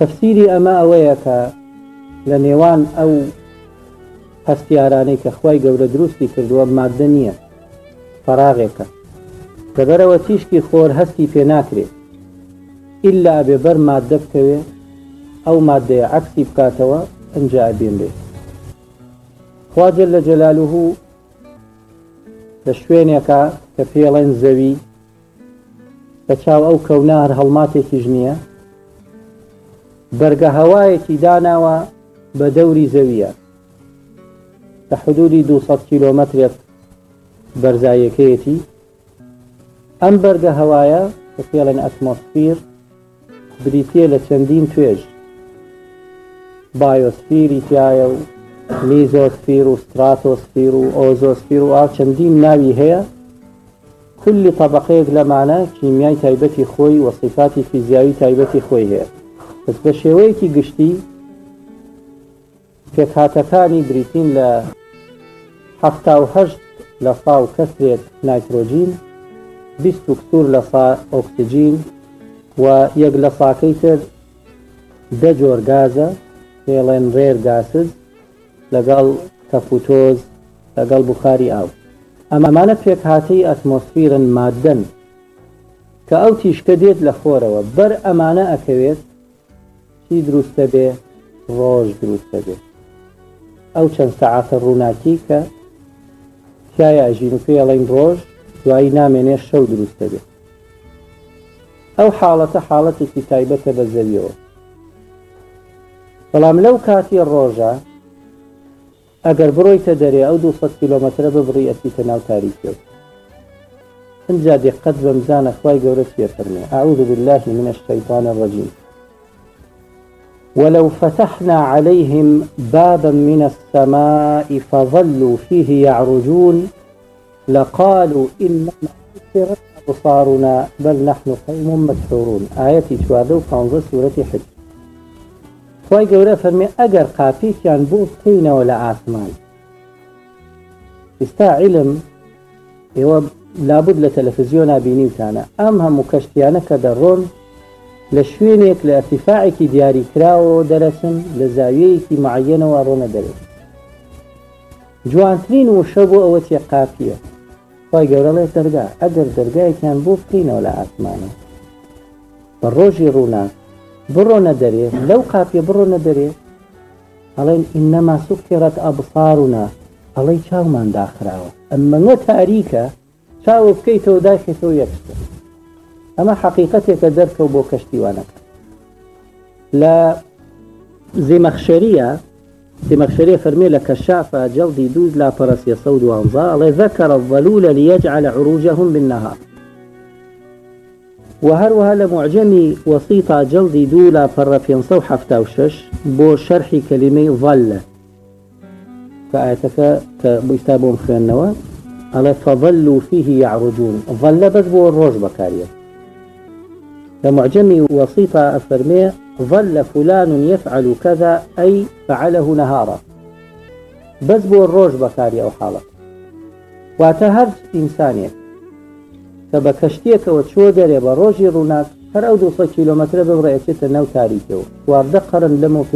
تەفسیری ئەمە ئەوەیە کە لە نێوان ئەو هەستیارانەی کە خوای گەورە دروستی کردووە مادە نییە، فەراغێکە، لەبەرەوە تیشکی خۆر هەستی پێ ناکرێت ئیلا بێبەر مادە بکەوێ، ئەو مادەیە عەکسی بکاتەوە ئەنجا بێن بێت. خوا جەلە جەلالوهو لە شوێنێکە کە پێڵێن زەوی بە چاو ئەو کەونە هەر هەڵماتێکیش نییە، بەرگە هەوایەکی داناوە بە دەوری زەویە لە حدودی 200 کیلۆمەترێک بەرزایەکەیەتی. ئەم بەرگە هەوایە کە پێڵێن ئەتمۆسفیر بریتیە لە چەندین توێژ، بایۆسفیری تایە و میزۆسفیر و ستراتۆسفیر و ئۆزۆسفیر و چەندین ناوی هەیە. کولی طەبەقەیەک لەمانە کیمیای تایبەتی خۆی و صفاتی فیزیاوی تایبەتی خۆی هەیە. بەس بە شێوەیەکی گشتی پێکهاتەکانی بریتین لە 78 لە ساو کەسرێک نایترۆجین، 20 کسور لە سا ئۆکسجین و یەک لە ساکەی تر 10 جۆر گازە پێڵێن ڕێر گاسز لەگەڵ تەفوتۆز لەگەڵ بوخاری ئاو. ئەمانە پێکهاتەی ئەتمۆسفیرن، مادەن کە ئەو تیشکە دێت لە خۆرەوە، بەر ئەمانە ئەکەوێت چی دروستە بێ؟ ڕۆژ دروستە بێ. ئەو چەند سەعاتە ڕووناکی کە تایە ئەژین و پێڵێن ڕۆژ، دوایی نامێنێ شەو دروستە بێ. ئەو حاڵەتە حاڵەتێکی تایبەتە بە زەویەوە. بەڵام لەو کاتی ڕۆژە ئەگەر بڕۆیتە دەرێ ئەو 200 کیلۆمەترە ببڕی ئەچیتە ناو تاریکیەوە. ئەنجا دقت بەمزانە خوای گەورە چی فەرمێ: أعوذ بالله من الشيطان الرجيم ولو فتحنا عليهم بابا من السماء فظلوا فيه يعرجون لقالوا إنما سكرت أبصارنا بل نحن قوم مسحورون. آياتي 14 سورة حج. خوای گەورە فەرمێ ئەگەر قاپێکیان بۆ بکەینەوە لە ئاسمان. ئێستا عیلم ئێوە لابد لە تەلەڤیزیۆنا بینیوتانە ئەم هەموو کەشتیانە کە دەڕۆن لە شوێنێک لە ئەرتیفاعێکی دیاریکراوەوە دەرەچن، لە زاویەیەکی معەنەوە ڕۆنە دەرێت. جوانترین وشە بۆ ئەوە چێ قاپیە. خوای گەورە لێ دەرگا ئەگەر دەرگایەکیان بۆ بکەینەوە لە ئاسمانە بە ڕۆژی ڕوونا بڕۆنە دەرێ، لەو قاپیە بڕۆنە دەرێ، ئەڵێن ئینەما سوکرت ئەبصارنا، ئەڵێ چاومان داخراوە، ئەمەنە تاریکە، چاوە بکەیتەوە داخێتەوە یەکشتە. ئەمە حەقیقەتێکە دەرکەو بۆ کەشتیوانەکە. لە زێمەخشەریە فەرمێ لە کەشافە جەڵدی 2 لاپەرە 312 ئەڵێ ذەکەرە الظەلوولە لیەجعەلە عروجەهم بالنەهار. وهروها لمعجمي وسيطة جلدي دولا فرة 576 بو شرحي كلمة ظل فآياتك كبيستابون خيانوا على فظلوا فيه يعرجون. ظل بس بو الروج بكاريا. لمعجمي وسيطة أفرمي ظل فلان يفعل كذا أي فعله نهارا، بس بو الروج بكاريا أو حالة. واتهرج إنسانية کە بە کەشتێکەوە چۆ دەرێ بە ڕۆژی ڕووناک هەر ئەو 200 کیلۆمەترە ببڕێ ئەچێتە ناو تاریکەوە، 12 قەرن لەمە